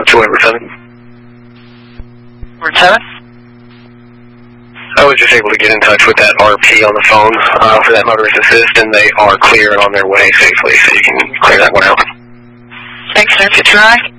to Edward 7. Edward 7? I was just able to get in touch with that RP on the phone for that motorist assist, and they are clear and on their way safely, so you can clear that one out. Thanks, Nancy. Try.